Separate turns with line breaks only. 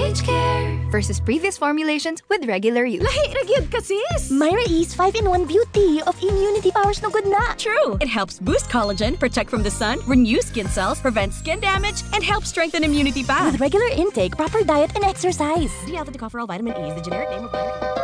Sage Care versus previous formulations with regular use.
Lahi ra gyud ka, sis.
Myra Ease 5-in-1 Beauty of immunity powers no good na.
True. It helps boost collagen, protect from the sun, renew skin cells, prevent skin damage, and help strengthen immunity pa.
With regular intake, proper diet, and exercise.
The alpha decofferol vitamin E is the generic name of vitamin E.